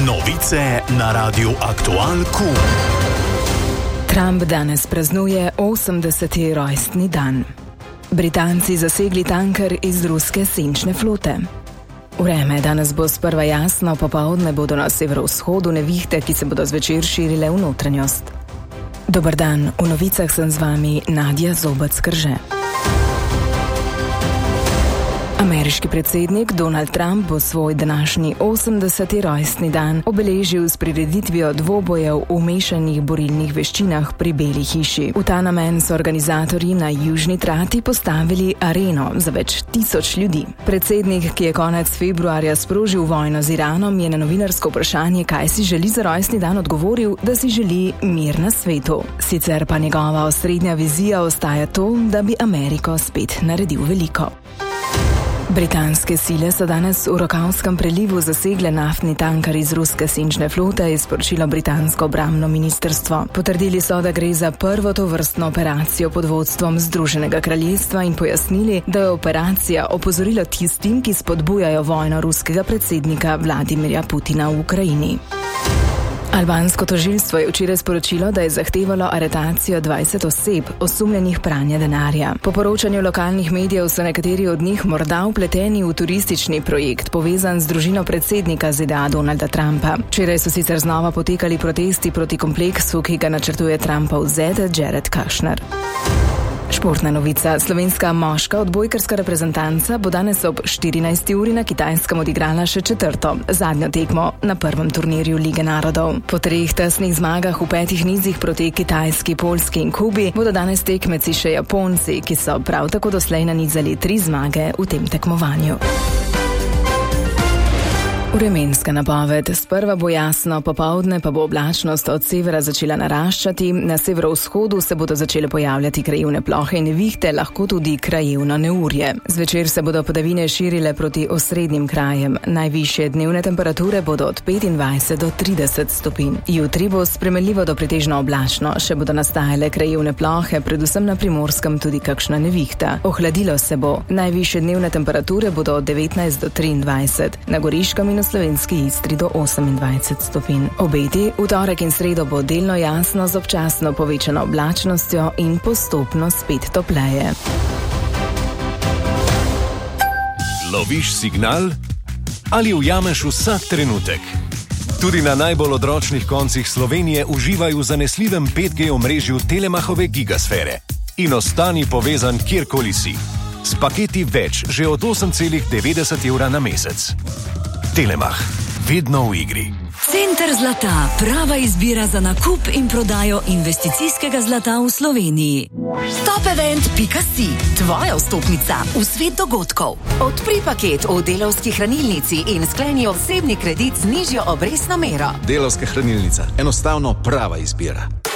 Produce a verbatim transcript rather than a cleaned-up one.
Novice na Radiu Aktual Q. Trump danes praznuje osemdeseti rojstni dan. Britanci zasegli tanker iz ruske senčne flote. Vreme danes bo sprva jasno, popoldne bodo na severovzhodu nevihte, ki se bodo zvečer širile v notranjost. Dober dan, v novicah sem z vami Nadja Zobec-Krže. Ameriški predsednik Donald Trump bo svoj današnji osemdeseti rojstni dan obeležil s prireditvijo dvobojev v mešanih borilnih veščinah pri Beli hiši. V ta namen so organizatorji na južni trati postavili areno za več tisoč ljudi. Predsednik, ki je konec februarja sprožil vojno z Iranom, je na novinarsko vprašanje, kaj si želi za rojstni dan, odgovoril, da si želi mir na svetu. Sicer pa njegova osrednja vizija ostaja to, da bi Ameriko spet naredil veliko. Britanske sile so danes v Rokavskem prelivu zasegle naftni tankar iz ruske senčne flote, je sporočilo britansko obrambno ministrstvo. Potrdili so, da gre za prvo tovrstno operacijo pod vodstvom Združenega kraljestva in pojasnili, da je operacija opozorilo tistim, ki spodbujajo vojno ruskega predsednika Vladimirja Putina v Ukrajini. Albansko tožilstvo je včeraj sporočilo, da je zahtevalo aretacijo dvajset oseb, osumljenih pranja denarja. Po poročanju lokalnih medijev so nekateri od njih morda vpleteni v turistični projekt, povezan z družino predsednika Z D A Donalda Trumpa. Včeraj so sicer znova potekali protesti proti kompleksu, ki ga načrtuje Trumpov zet Jared Kushner. Športna novica. Slovenska moška odbojkarska reprezentanca bo danes ob štirinajsti uri na Kitajskem odigrala še četrto, zadnjo tekmo na prvem turnirju Lige narodov. Po treh tesnih zmagah v petih nizih proti Kitajski, Poljski in Kubi bodo danes tekmeci še Japonci, ki so prav tako doslej nanizali tri zmage v tem tekmovanju. Vremenska napoved. Sprva bo jasno, popoldne pa bo oblačnost od severa začela naraščati, na severovzhodu se bodo začele pojavljati krajevne plohe in nevihte, lahko tudi krajevno neurje. Zvečer se bodo padavine širile proti osrednjim krajem. Najvišje dnevne temperature bodo od petindvajset do trideset stopinj. Jutri bo spremenljivo do pretežno oblačno, še bodo nastajale krajevne plohe, predvsem na Primorskem tudi kakšna nevihta. Ohladilo se bo. Najvišje dnevne temperature bodo od devetnajst do triindvajset, na Goriškem in v Slovenski Istri do osemindvajset stopinj. Obeti v torek in sredo bo delno jasno z občasno povečano oblačnostjo in postopno spet topleje. Loviš signal ali ujameš vsak trenutek? Tudi na najbolj odročnih koncih Slovenije uživaj v zanesljivem pet G omrežju Telemachove gigasfere in ostani povezan kjerkoli si. S paketi več že od osem celih devetdeset evra na mesec. Telemach. Vedno v igri. Center zlata. Prava izbira za nakup in prodajo investicijskega zlata v Sloveniji. Top event pika si. Tvoja vstopnica v svet dogodkov. Odpri paket v Delavski hranilnici in skleni osebni kredit z nižjo obrestno mero. Delavska hranilnica. Enostavno prava izbira.